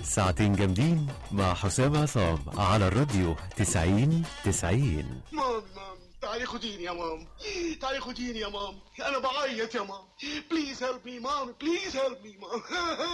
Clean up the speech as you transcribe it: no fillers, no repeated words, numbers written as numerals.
ساعتين جامدين مع حسام عصام على الراديو 90. مام تعالي خديني يا مام، تعالي خديني يا مام، انا بعيط يا مام. بليز هيلب مي مام، بليز هيلب مي مام.